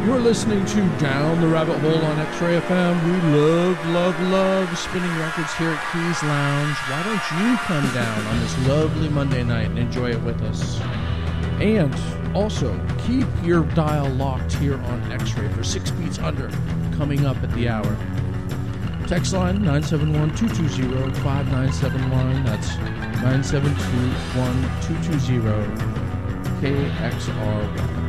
You're listening to Down the Rabbit Hole on X-Ray FM. We love spinning records here at Keys Lounge. Why don't you come down on this lovely Monday night and enjoy it with us? And also, keep your dial locked here on X-Ray for 6 Beats Under coming up at the hour. Text line 971-220-5971. That's 972-1220 KXRY.